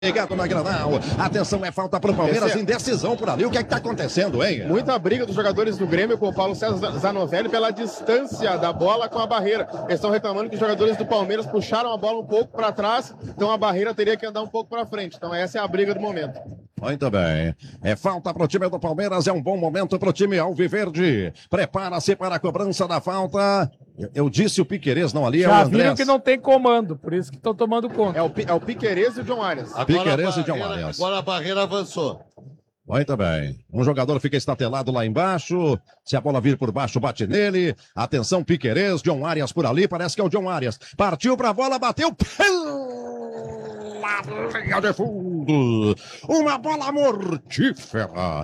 Ligado na Granal. Atenção, é falta para o Palmeiras, indecisão por ali. O que é que tá acontecendo, hein? Muita briga dos jogadores do Grêmio com o Paulo César Zanovelli pela distância da bola com a barreira. Eles estão reclamando que os jogadores do Palmeiras puxaram a bola um pouco para trás, então a barreira teria que andar um pouco para frente. Então essa é a briga do momento. Muito bem. É falta para o time do Palmeiras, é um bom momento para o time alviverde. Prepara-se para a cobrança da falta. Eu disse o Piquerez, não ali, é o Andrés. Já viram que não tem comando, por isso que estão tomando conta. É o Piquerez e o John Arias. Piquerez e John Arias. Agora a barreira avançou. Muito bem. Um jogador fica estatelado lá embaixo. Se a bola vir por baixo, bate nele. Atenção, Piquerez, John Arias por ali. Parece que é o John Arias. Partiu pra bola, bateu. Linha de fundo. Uma bola mortífera.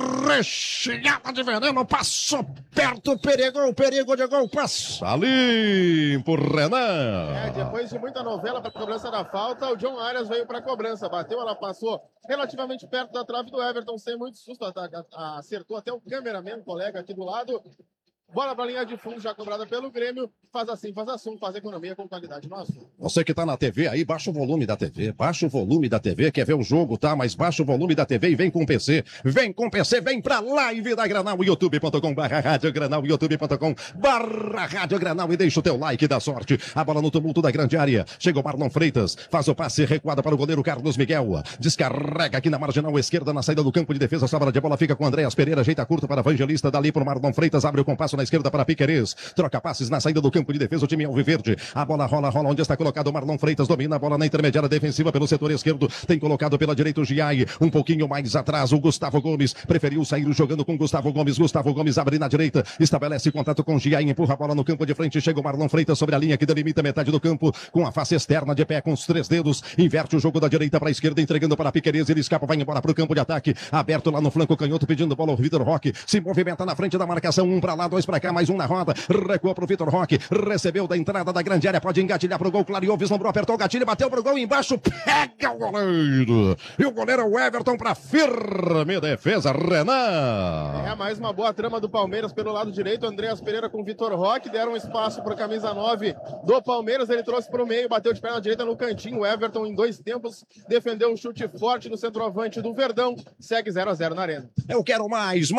Recheada de veneno. Passou perto. Perigo de gol. Passa limpo, Renan. Depois de muita novela para cobrança da falta, o John Arias veio para cobrança. Bateu, ela passou relativamente perto da trave do Everton, sem muito susto. Acertou até o cameraman, colega aqui do lado. Bola pra linha de fundo, já cobrada pelo Grêmio. Faz assim, faz assunto, faz economia com qualidade. Nossa. Você que tá na TV aí, baixa o volume da TV. Baixa o volume da TV, quer ver o jogo, tá? Mas baixa o volume da TV e vem com o PC. Vem com o PC, vem pra live da Granal, youtube.com/Rádio Granal, youtube.com/Rádio Granal e deixa o teu like da sorte. A bola no tumulto da grande área. Chega o Marlon Freitas, faz o passe recuada para o goleiro Carlos Miguel. Descarrega aqui na marginal esquerda, na saída do campo de defesa. Sobra de bola, fica com Andréas Pereira, ajeita curto para Evangelista, dali pro Marlon Freitas, abre o compasso na esquerda para Piquerez, troca passes na saída do campo de defesa, o time alviverde, a bola rola onde está colocado o Marlon Freitas, domina a bola na intermediária defensiva pelo setor esquerdo, tem colocado pela direita o Giai, um pouquinho mais atrás o Gustavo Gomes, preferiu sair jogando com Gustavo Gomes abre na direita, estabelece contato com Giai, empurra a bola no campo de frente, chega o Marlon Freitas sobre a linha que delimita metade do campo, com a face externa de pé com os 3 dedos, inverte o jogo da direita para a esquerda, entregando para Piquerez, ele escapa, vai embora para o campo de ataque, aberto lá no flanco canhoto, pedindo bola ao Vitor Roque, se movimenta na frente da marcação, 1 para lá, 2 para cá, mais um na roda, recuou pro Vitor Roque, recebeu da entrada da grande área, pode engatilhar pro gol, clareou, vislumbrou, apertou o gatilho, bateu pro gol, embaixo, pega o goleiro, e o goleiro é o Everton pra firme defesa, Renan. É mais uma boa trama do Palmeiras pelo lado direito, Andréas Pereira com Vitor Roque, deram espaço pro camisa 9 do Palmeiras, ele trouxe pro meio, bateu de perna direita no cantinho, o Everton em 2 tempos, defendeu um chute forte no centroavante do Verdão, segue 0-0 na arena. Eu quero mais,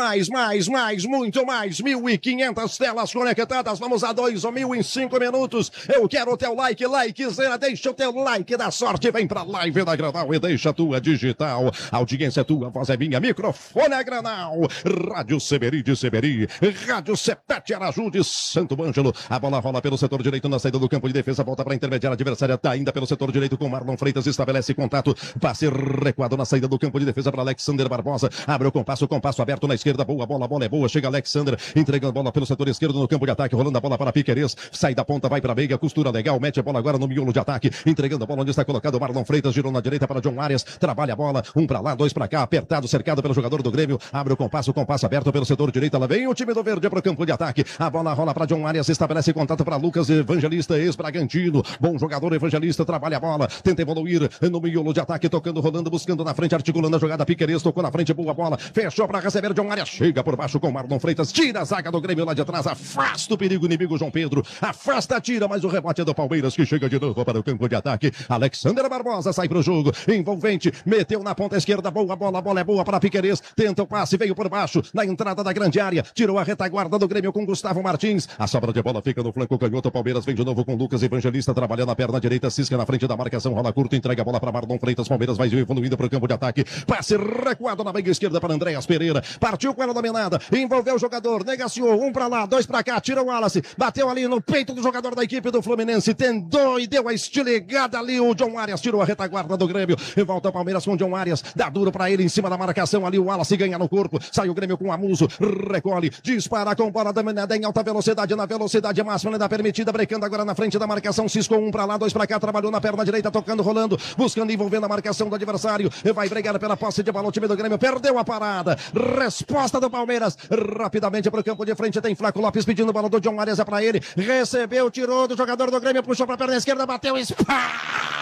muito mais, 1.500 telas conectadas, vamos a 2.000 em 5 minutos, eu quero o teu likezera, deixa o teu like da sorte, vem pra live da Granal e deixa a tua digital, audiência é tua, voz é minha, microfone é Granal, Rádio Seberi de Seberi, Rádio Cepete Araju de Santo Ângelo, a bola rola pelo setor direito na saída do campo de defesa, volta para intermediária adversária, tá ainda pelo setor direito com Marlon Freitas, estabelece contato, passe recuado na saída do campo de defesa para Alexander Barbosa, abre o compasso aberto na esquerda, boa bola é boa, chega Alexander, entregando a bola pelo setor esquerdo no campo de ataque, rolando a bola para Piquerez, sai da ponta, vai para a meia, costura legal, mete a bola agora no miolo de ataque, entregando a bola onde está colocado o Marlon Freitas, girou na direita para John Arias, trabalha a bola, 1 para lá, 2 para cá, apertado, cercado pelo jogador do Grêmio, abre o compasso aberto pelo setor direito, lá vem o time do Verde para o campo de ataque, a bola rola para John Arias, estabelece contato para Lucas Evangelista, ex-Bragantino, bom jogador Evangelista, trabalha a bola, tenta evoluir no miolo de ataque, tocando, rolando, buscando na frente, articulando a jogada, Piquerez tocou na frente, boa bola, fechou para receber John Arias, chega por baixo com Marlon Freitas, tira a zaga do Grêmio lá de trás, afasta o perigo inimigo João Pedro, afasta, tira, mas o rebote é do Palmeiras que chega de novo para o campo de ataque, Alexander Barbosa sai pro jogo, envolvente, meteu na ponta esquerda, boa bola, a bola é boa para Piquerez, tenta o passe, veio por baixo, na entrada da grande área, tirou a retaguarda do Grêmio com Gustavo Martins, a sobra de bola fica no flanco canhoto, Palmeiras vem de novo com Lucas Evangelista, trabalhando a perna direita, cisca na frente da marcação, rola curto, entrega a bola para Marlon Freitas, Palmeiras vai evoluindo para o campo de ataque, passe recuado na meia esquerda para Andréas Pereira, partiu com ela dominada, envolveu o jogador, negaciou, 1 para lá, 2 para cá, tira o Wallace, bateu ali no peito do jogador da equipe do Fluminense, tentou e deu a estilegada ali, o John Arias tirou a retaguarda do Grêmio, e volta o Palmeiras com o John Arias, dá duro para ele em cima da marcação ali, o Wallace ganha no corpo, sai o Grêmio com o Amuso, recolhe, dispara com bola dominada em alta velocidade, na velocidade máxima da permitida, brecando agora na frente da marcação, ciscou 1 para lá, 2 para cá, trabalhou na perna direita, tocando, rolando, buscando, envolvendo a marcação do adversário, e vai brigar pela posse de bola, o time do Grêmio perdeu a parada, resposta do Palmeiras, rapidamente para o campo de frente, tem Flaco Lopes pedindo bola do John Arias, é para ele, recebeu, tirou do jogador do Grêmio, puxou para a perna esquerda, bateu, espalma!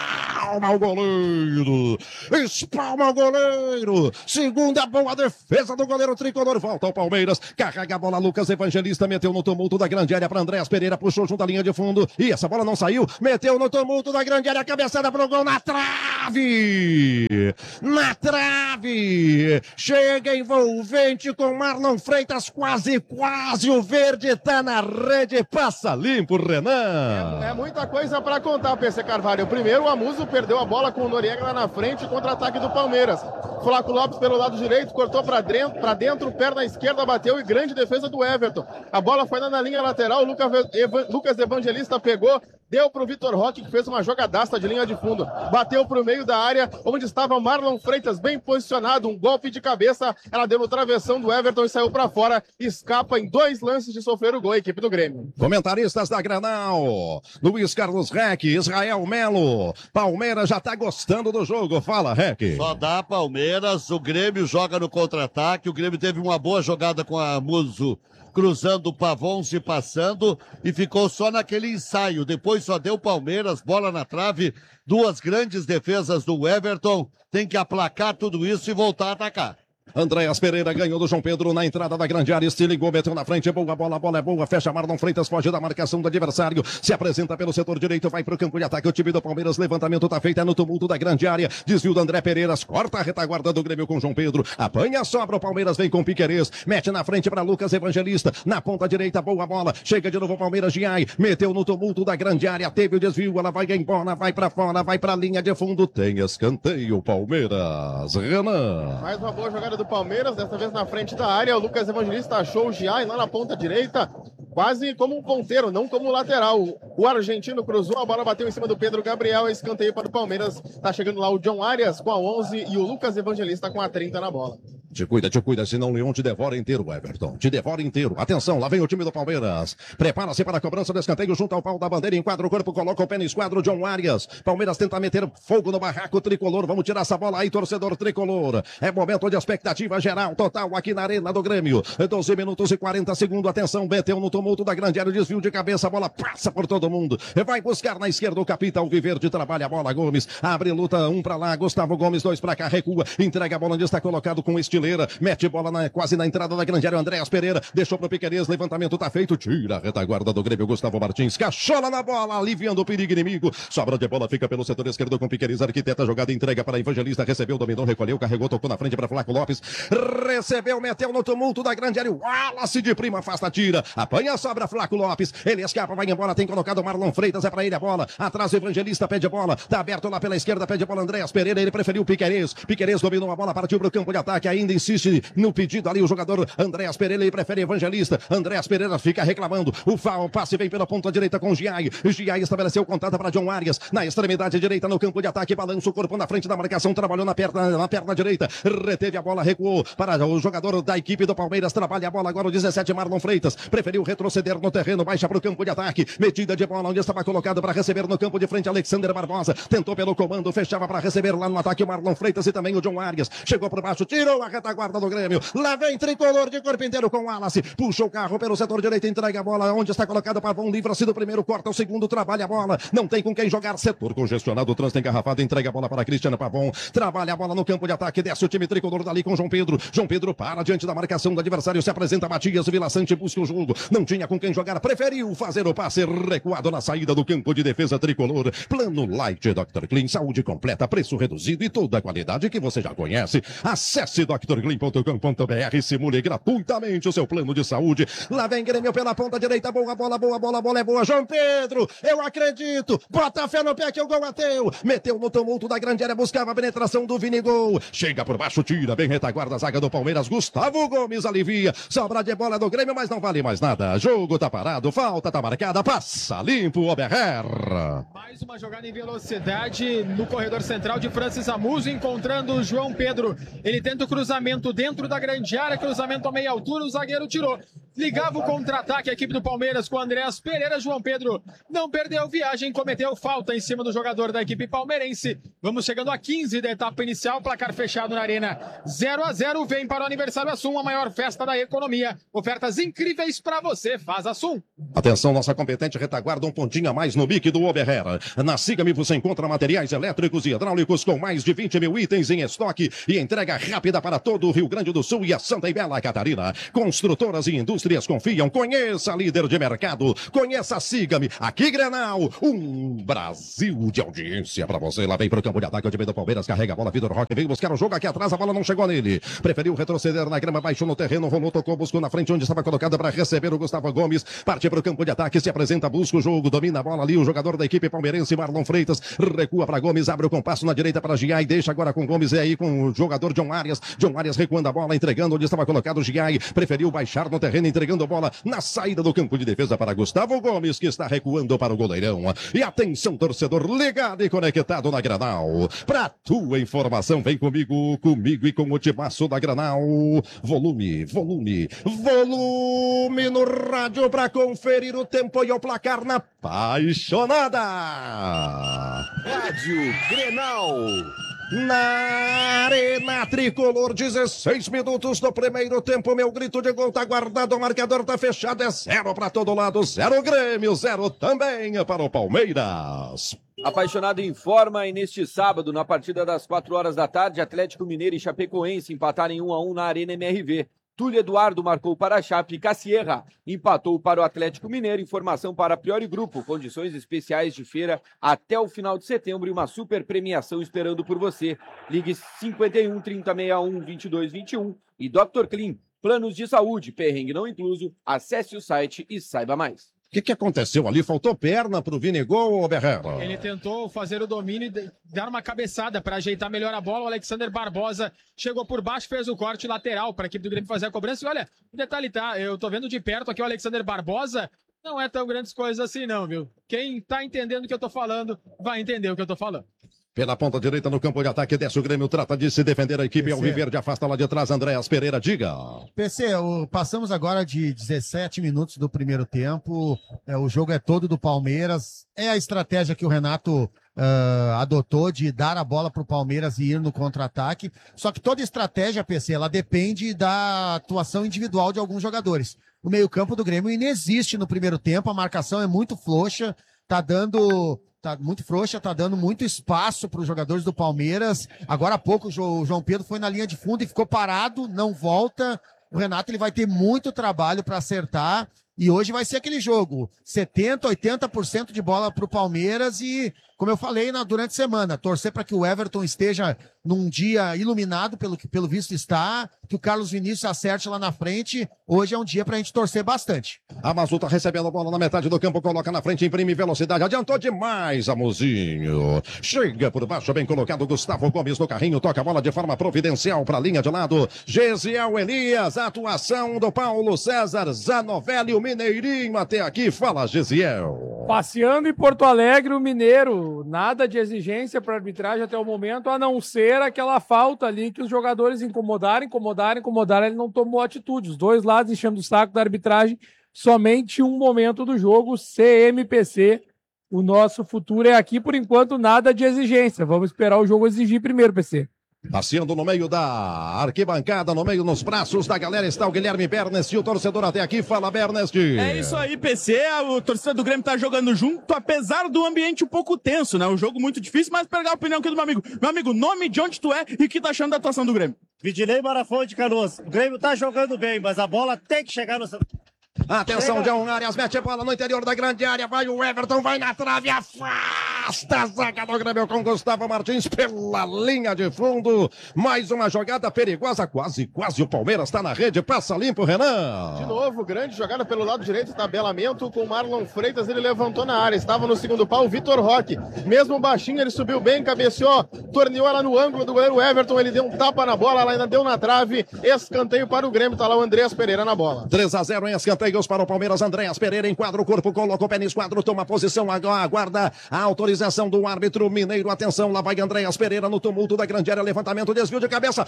espalma o goleiro. Espalma o goleiro. Segunda boa defesa do goleiro tricolor. Volta ao Palmeiras. Carrega a bola. Lucas Evangelista meteu no tumulto da grande área para Andréas Pereira. Puxou junto à linha de fundo. E essa bola não saiu. Meteu no tumulto da grande área. Cabeçada pro gol na trave. Na trave. Chega envolvente com Marlon Freitas. Quase o verde tá na rede. Passa limpo, Renan. É muita coisa para contar, PC Carvalho. Primeiro, o Amuso perdeu a bola com o Noriega lá na frente, contra-ataque do Palmeiras. Flaco Lopes pelo lado direito, cortou para dentro, perna esquerda, bateu e grande defesa do Everton. A bola foi na linha lateral, Lucas Evangelista pegou, deu pro Vitor Roque, que fez uma jogadaça de linha de fundo. Bateu pro meio da área, onde estava Marlon Freitas, bem posicionado, um golpe de cabeça, ela deu no travessão do Everton e saiu para fora, escapa em 2 lances de sofrer o gol, a equipe do Grêmio. Comentaristas da Granal, Luiz Carlos Reck, Israel Melo. Palmeiras já tá gostando do jogo, fala, Reck. Só dá Palmeiras, o Grêmio joga no contra-ataque, o Grêmio teve uma boa jogada com a Muso cruzando o Pavon, se passando e ficou só naquele ensaio, depois só deu Palmeiras, bola na trave, 2 grandes defesas do Everton, tem que aplacar tudo isso e voltar a atacar. Andréas Pereira ganhou do João Pedro na entrada da grande área, se ligou, meteu na frente, boa bola, a bola é boa, fecha Marlon Freitas, foge da marcação do adversário, se apresenta pelo setor direito, vai pro campo de ataque, o time do Palmeiras, levantamento tá feito, é no tumulto da grande área, desvio do André Pereiras, corta a retaguarda do Grêmio com João Pedro, apanha, sobra, o Palmeiras vem com Piquerez, mete na frente para Lucas Evangelista, na ponta direita, boa bola, chega de novo o Palmeiras, Giai, meteu no tumulto da grande área, teve o desvio, ela vai embora, vai pra fora, vai pra linha de fundo, tem escanteio, Palmeiras, Renan. Mais uma boa jogada do Palmeiras, dessa vez na frente da área, o Lucas Evangelista achou o Giai lá na ponta direita, quase como um ponteiro, não como lateral. O argentino cruzou, a bola bateu em cima do Pedro Gabriel, escanteio para o Palmeiras, tá chegando lá o John Arias com a 11 e o Lucas Evangelista com a 30 na bola. Te cuida, senão o Leão te devora inteiro, Everton. Te devora inteiro. Atenção, lá vem o time do Palmeiras. Prepara-se para a cobrança do escanteio junto ao pau da bandeira. Enquadra o corpo, coloca o pé no esquadro. John Arias. Palmeiras tenta meter fogo no barraco tricolor. Vamos tirar essa bola aí, torcedor tricolor. É momento de expectativa geral total aqui na Arena do Grêmio. 12 minutos e 40 segundos. Atenção, meteu no tumulto da grande área. Desvio de cabeça, a bola passa por todo mundo. Vai buscar na esquerda o capitão Viverde. Trabalha a bola, Gomes. Abre luta, 1 para lá. Gustavo Gomes, 2 para cá. Recua. Entrega a bola onde está colocado com estileira. Mete bola quase na entrada da grande área, Andréas Pereira, deixou pro Piquerez, levantamento tá feito, tira a retaguarda do Grêmio, Gustavo Martins, cachola na bola, aliviando o perigo inimigo, sobra de bola, fica pelo setor esquerdo com Piquerez, arquiteta, jogada, entrega para Evangelista, recebeu, dominou, recolheu, carregou, tocou na frente para Flaco Lopes, recebeu, meteu no tumulto da grande área, o Wallace de prima, afasta, tira, apanha, sobra Flaco Lopes, ele escapa, vai embora, tem colocado Marlon Freitas, é para ele a bola, atrás o Evangelista, pede bola, tá aberto lá pela esquerda, pede bola, Andréas Pereira, ele preferiu Piquerez dominou a bola, partiu pro campo de ataque, ainda insiste no pedido ali o jogador Andréas Pereira, ele prefere Evangelista, Andréas Pereira fica reclamando, o passe vem pela ponta direita com Giai estabeleceu o contato para John Arias, na extremidade direita no campo de ataque, balança o corpo na frente da marcação, trabalhou na perna direita, reteve a bola, recuou para o jogador da equipe do Palmeiras, trabalha a bola agora o 17 Marlon Freitas, preferiu retroceder no terreno, baixa para o campo de ataque, metida de bola onde estava colocado para receber no campo de frente Alexander Barbosa, tentou pelo comando, fechava para receber lá no ataque o Marlon Freitas e também o John Arias, chegou por baixo, tirou a retaguarda do Grêmio, lá vem tricolor de corpo inteiro com o Wallace, puxa o carro pelo setor direito, entrega a bola onde está colocado o Pavão, livra-se do primeiro, corta o segundo, trabalha a bola, não tem com quem jogar, setor congestionado, o trânsito engarrafado, entrega a bola para Cristiano Pavão, trabalha a bola no campo de ataque, desce o time tricolor dali com João Pedro para diante da marcação do adversário, se apresenta Matias Vila Sante, busca o jogo, não tinha com quem jogar, preferiu fazer o passe recuado na saída do campo de defesa tricolor, plano Light Dr. Clean, saúde completa, preço reduzido e toda a qualidade que você já conhece, acesse drclean.com.br e simule gratuitamente o seu plano de saúde. Lá vem Grêmio pela ponta direita, boa bola é boa, João Pedro, eu acredito, bota a fé no pé que o gol é teu, meteu no tumulto da grande área, buscava a penetração do Vini, gol, chega por baixo, tira, bem retaguarda a zaga do Palmeiras, Gustavo Gomes alivia, sobra de bola do Grêmio, mas não vale mais nada, jogo tá parado, falta tá marcada, passa limpo, Oberher. Mais uma jogada em velocidade no corredor central de Francis Amuso, encontrando o João Pedro, ele tenta o cruzamento dentro da grande área, cruzamento a meia altura, o zagueiro tirou. ligava o contra-ataque a equipe do Palmeiras com Andréas Pereira. João Pedro não perdeu viagem, cometeu falta em cima do jogador da equipe palmeirense. Vamos chegando a 15 da etapa inicial, placar fechado na Arena 0-0. Vem para o Aniversário Assum, a maior festa da economia. Ofertas incríveis para você, faz Assum. Atenção, nossa competente retaguarda, um pontinho a mais no bique do Oberher. Na Siga-me você encontra materiais elétricos e hidráulicos com mais de 20 mil itens em estoque e entrega rápida para todo o Rio Grande do Sul e a Santa e Bela Catarina. Construtoras e indústrias confiam. Conheça a líder de mercado. Conheça a Siga-me. Aqui, Grenal, um Brasil de audiência para você. Lá vem pro campo de ataque, o time do Palmeiras carrega a bola. Vitor Roque veio buscar o jogo aqui atrás, a bola não chegou nele. Preferiu retroceder na grama, baixou no terreno, rolou, tocou, buscou na frente onde estava colocada para receber o Gustavo Gomes. Parte pro campo de ataque, se apresenta, busca o jogo, domina a bola ali. O jogador da equipe palmeirense, Marlon Freitas, recua para Gomes, abre o compasso na direita para Giai, deixa agora com Gomes e aí com o jogador John Arias. John Arias recuando a bola, entregando onde estava colocado o Giai. Preferiu baixar no terreno, entregando a bola na saída do campo de defesa para Gustavo Gomes, que está recuando para o goleirão. E atenção, torcedor, ligado e conectado na Granal. Pra tua informação, vem comigo e com o timaço da Granal. Volume no rádio para conferir o tempo e o placar na apaixonada. Rádio Grenal. Na Arena Tricolor, 16 minutos do primeiro tempo, meu grito de gol tá guardado, o marcador tá fechado, é 0 para todo lado, 0 Grêmio, 0 também para o Palmeiras. Apaixonado informa e neste sábado, na partida das 4 horas da tarde, Atlético Mineiro e Chapecoense empataram em 1-1 na Arena MRV. Túlio Eduardo marcou para a Chape e Cassierra empatou para o Atlético Mineiro. Informação para Priori Grupo, condições especiais de feira até o final de setembro e uma super premiação esperando por você. Ligue 51 3061 2221 e Dr. Clean, planos de saúde, perrengue não incluso. Acesse o site e saiba mais. O que aconteceu ali? Faltou perna pro Vinegol, Berrero? Ele tentou fazer o domínio e dar uma cabeçada para ajeitar melhor a bola. O Alexander Barbosa chegou por baixo, fez o corte lateral para a equipe do Grêmio fazer a cobrança. E olha, o detalhe tá, eu tô vendo de perto aqui o Alexander Barbosa, não é tão grandes coisas assim não, viu? Quem tá entendendo o que eu tô falando, vai entender o que eu tô falando. Pela ponta direita no campo de ataque, desce o Grêmio, trata de se defender a equipe Alviverde, afasta lá de trás, Andréas Pereira, diga. PC, passamos agora de 17 minutos do primeiro tempo, o jogo é todo do Palmeiras, é a estratégia que o Renato adotou de dar a bola para o Palmeiras e ir no contra-ataque, só que toda estratégia, PC, ela depende da atuação individual de alguns jogadores. O meio-campo do Grêmio inexiste no primeiro tempo, a marcação é muito frouxa, tá dando muito espaço para os jogadores do Palmeiras. Agora há pouco o João Pedro foi na linha de fundo e ficou parado, não volta. O Renato ele vai ter muito trabalho para acertar e hoje vai ser aquele jogo, 70%, 80% de bola para o Palmeiras e, como eu falei durante a semana, torcer para que o Everton esteja num dia iluminado pelo visto está, que o Carlos Vinícius acerte lá na frente. Hoje é um dia pra gente torcer bastante. A Mazu tá recebendo a bola na metade do campo, coloca na frente, imprime velocidade, adiantou demais, Amozinho. Chega por baixo, bem colocado, Gustavo Gomes no carrinho, toca a bola de forma providencial pra linha de lado. Gesiel Elias, atuação do Paulo César Zanovelli, o Mineirinho até aqui, fala Gesiel. Passeando em Porto Alegre, o Mineiro, nada de exigência para arbitragem até o momento, a não ser aquela falta ali que os jogadores incomodaram, ele não tomou atitude. Os dois lados enchendo o saco da arbitragem, somente um momento do jogo, CMPC. O nosso futuro é aqui, por enquanto, nada de exigência. Vamos esperar o jogo exigir primeiro, PC. Passeando no meio da arquibancada, no meio nos braços da galera está o Guilherme Bernest, o torcedor até aqui, fala Bernest. É isso aí, PC, o torcedor do Grêmio tá jogando junto, apesar do ambiente um pouco tenso, né? Um jogo muito difícil, mas pegar a opinião aqui do meu amigo. Meu amigo, nome de onde tu é e o que tá achando da atuação do Grêmio? Vidilei Marafon de Canoas. O Grêmio tá jogando bem, mas a bola tem que chegar no... Atenção, John Arias mete a bola no interior da grande área, vai o Everton, vai na trave, afasta a zaga do Grêmio com Gustavo Martins pela linha de fundo. Mais uma jogada perigosa, quase o Palmeiras está na rede, passa limpo, Renan. De novo, grande jogada pelo lado direito, tabelamento com Marlon Freitas, ele levantou na área, estava no segundo pau o Vitor Roque. Mesmo baixinho, ele subiu bem, cabeceou, torneou ela no ângulo do goleiro Everton, ele deu um tapa na bola, ela ainda deu na trave, escanteio para o Grêmio, tá lá o Andréas Pereira na bola. 3-0 em escanteio desvios para o Palmeiras. Andréas Pereira enquadra o corpo, coloca o pé no esquadro, toma posição, aguarda a autorização do árbitro mineiro. Atenção, lá vai Andréas Pereira no tumulto da grande área, levantamento, desvio de cabeça.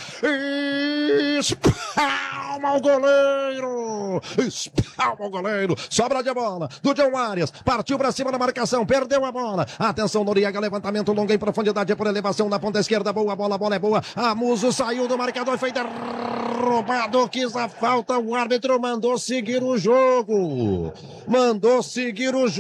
Espalma o goleiro! Espalma o goleiro! Sobra de bola do John Arias, partiu para cima da marcação, perdeu a bola. Atenção, Noriega, levantamento longo em profundidade por elevação na ponta esquerda. Boa bola, a bola é boa. Amuso saiu do marcador, foi derrubado, quis a falta. O árbitro mandou seguir o jogo. Mandou seguir o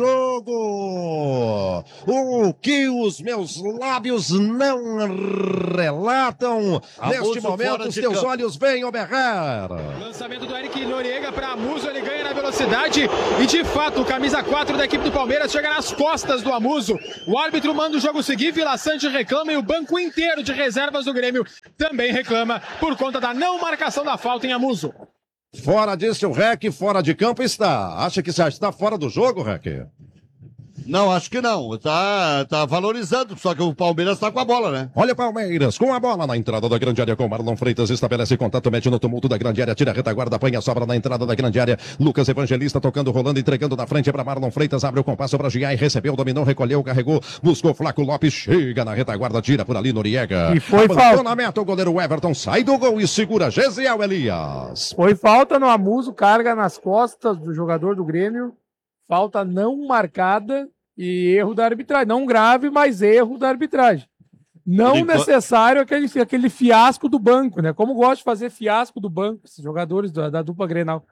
jogo. O que os meus lábios não relatam. Neste momento, os teus olhos veem o berrar. Lançamento do Eric Noriega para Amuso, ele ganha na velocidade e de fato o camisa 4 da equipe do Palmeiras chega nas costas do Amuso. O árbitro manda o jogo seguir, Vila Sante reclama e o banco inteiro de reservas do Grêmio também reclama por conta da não marcação da falta em Amuso. Fora disso, o Rec, fora de campo está. Acha que está fora do jogo, Rec? Não, acho que não. Tá valorizando, só que o Palmeiras tá com a bola, né? Olha o Palmeiras, com a bola na entrada da grande área com Marlon Freitas, estabelece contato, mete no tumulto da grande área, tira a retaguarda, apanha a sobra na entrada da grande área. Lucas Evangelista tocando, rolando, entregando na frente para Marlon Freitas, abre o compasso para Giai, recebeu, dominou, recolheu, carregou, buscou Flaco Lopes, chega na retaguarda, tira por ali Noriega. E foi falta. Na meta, o goleiro Everton sai do gol e segura Gesiel Elias. Foi falta no Amuso, carga nas costas do jogador do Grêmio, falta não marcada. E erro da arbitragem, não grave, mas erro da arbitragem. Não necessário aquele fiasco do banco, né? Como gosta de fazer fiasco do banco, esses jogadores da dupla Grenal.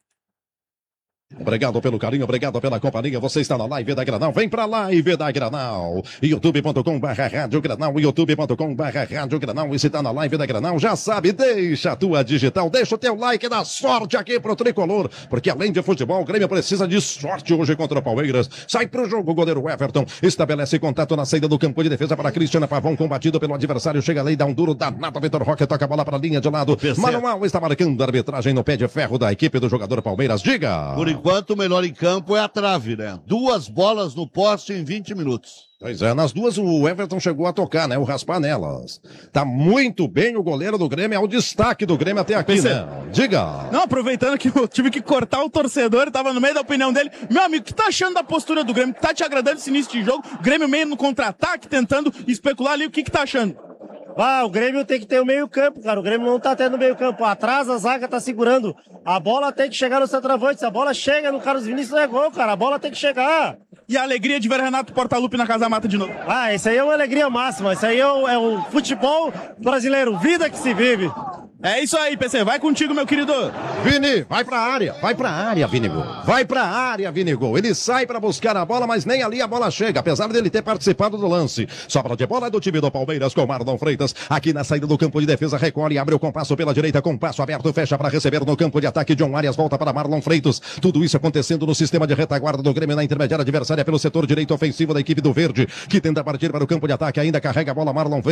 Obrigado pelo carinho, obrigado pela companhia. Você está na live da Granal. Vem pra live da Granal. youtube.com/Rádio Granal, youtube.com/Rádio Granal. E se tá na live da Granal, já sabe, deixa a tua digital, deixa o teu like, dá sorte aqui pro Tricolor. Porque além de futebol, o Grêmio precisa de sorte hoje contra o Palmeiras. Sai pro jogo o goleiro Everton. Estabelece contato na saída do campo de defesa para Cristiano Pavão, combatido pelo adversário. Chega ali, dá um duro danado. Vitor Roque toca a bola pra linha de lado. Manuel está marcando a arbitragem no pé de ferro da equipe do jogador Palmeiras. Diga! Por enquanto, o melhor em campo é a trave, né? 2 bolas no poste em 20 minutos. Pois é, nas duas o Everton chegou a tocar, né? O raspar nelas. Tá muito bem o goleiro do Grêmio, é o destaque do Grêmio até aqui, né? Diga! Não, aproveitando que eu tive que cortar o torcedor, tava no meio da opinião dele. Meu amigo, o que tá achando da postura do Grêmio? Tá te agradando esse início de jogo? O Grêmio meio no contra-ataque, tentando especular ali, o que tá achando? O Grêmio tem que ter o meio campo, cara. O Grêmio não tá tendo meio campo. Atrás a zaga tá segurando. A bola tem que chegar no centroavante. Se a bola chega no Carlos Vinícius, não é gol, cara. A bola tem que chegar. E a alegria de ver Renato Portaluppi na Casa Mata de novo. Isso aí é uma alegria máxima. Isso aí é o futebol brasileiro. Vida que se vive. É isso aí, PC. Vai contigo, meu querido. Vini, vai pra área, Vinigol. Vai pra área, Vinigol. Ele sai pra buscar a bola, mas nem ali a bola chega, apesar dele ter participado do lance. Sobra de bola do time do Palmeiras com Marlon Freitas. Aqui na saída do campo de defesa, recolhe, abre o compasso pela direita, com passo aberto, fecha para receber no campo de ataque. John Arias volta para Marlon Freitas. Tudo isso acontecendo no sistema de retaguarda do Grêmio na intermediária adversária pelo setor direito ofensivo da equipe do Verde, que tenta partir para o campo de ataque, ainda carrega a bola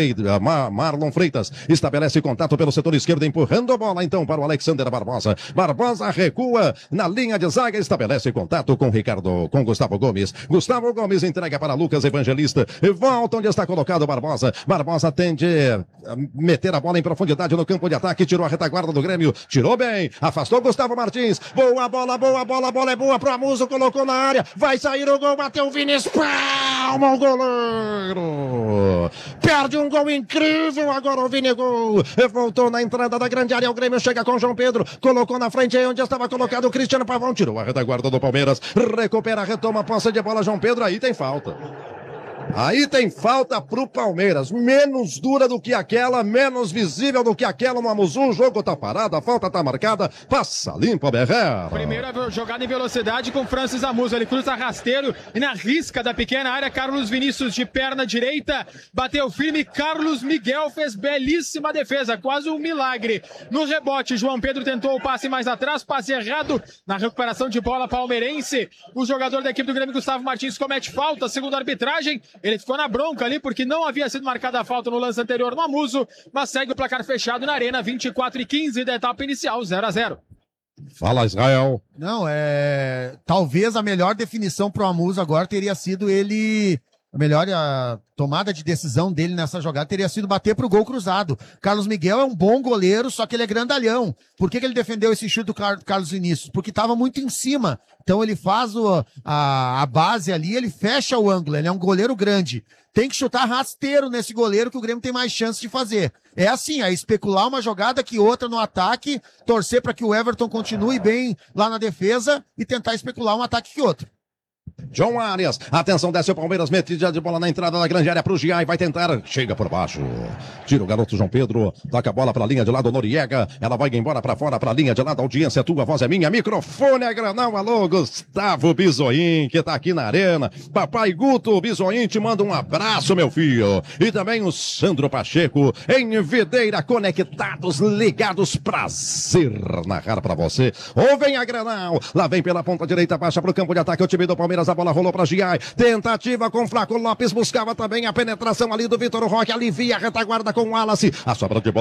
Marlon Freitas. Estabelece contato pelo setor esquerdo, empurrando a bola então para o Alexander Barbosa. Barbosa recua na linha de zaga, estabelece contato com Gustavo Gomes. Gustavo Gomes entrega para Lucas Evangelista. E volta onde está colocado Barbosa. Barbosa tende a meter a bola em profundidade no campo de ataque, tirou a retaguarda do Grêmio, tirou bem, afastou Gustavo Martins. Boa bola, a bola é boa pro Amuso, colocou na área, vai sair o gol, bateu o Vinícius, palma o goleiro. Perde um gol incrível agora o Vinigol. Voltou na entrada da grande área, o Grêmio chega com João Pedro, colocou na frente aí onde estava colocado o Cristiano Pavão, tirou a retaguarda do Palmeiras, recupera, retoma a posse de bola João Pedro, aí tem falta. Aí tem falta pro Palmeiras, menos dura do que aquela, menos visível do que aquela no Amuzu. O jogo tá parado, a falta tá marcada, passa limpo a Berrera. Primeira jogada em velocidade com Francis Amuso, ele cruza rasteiro e na risca da pequena área, Carlos Vinícius de perna direita, bateu firme, Carlos Miguel fez belíssima defesa, quase um milagre. No rebote, João Pedro tentou o passe mais atrás, passe errado na recuperação de bola palmeirense. O jogador da equipe do Grêmio, Gustavo Martins, comete falta, segundo a arbitragem. Ele ficou na bronca ali porque não havia sido marcada a falta no lance anterior no Amuso, mas segue o placar fechado na Arena, 24:15 da etapa inicial, 0-0. Fala, Israel. Não, talvez a melhor definição pro Amuso agora teria sido ele a tomada de decisão dele nessa jogada teria sido bater pro gol cruzado. Carlos Miguel é um bom goleiro, só que ele é grandalhão. Por que ele defendeu esse chute do Carlos Vinícius? Porque estava muito em cima. Então ele faz a base ali, ele fecha o ângulo, ele é um goleiro grande. Tem que chutar rasteiro nesse goleiro que o Grêmio tem mais chance de fazer. É assim, é especular uma jogada que outra no ataque, torcer para que o Everton continue bem lá na defesa e tentar especular um ataque que outro. João Arias, atenção, desce o Palmeiras, metida de bola na entrada da grande área pro Giai, vai tentar, chega por baixo, tira o garoto João Pedro, toca a bola pra linha de lado, Noriega, ela vai embora pra fora, pra linha de lado, audiência é tua, voz é minha, microfone é Granal, alô, Gustavo Bisoim, que tá aqui na arena, papai Guto Bisoim te manda um abraço, meu filho, e também o Sandro Pacheco, em Videira, conectados, ligados, prazer narrar pra você, ou vem a Granal, lá vem pela ponta direita, baixa pro campo de ataque, o time do Palmeiras, a bola rolou para Giai, tentativa com Flaco Lopes, buscava também a penetração ali do Vitor Roque, alivia a retaguarda com o Wallace, a sobra de bola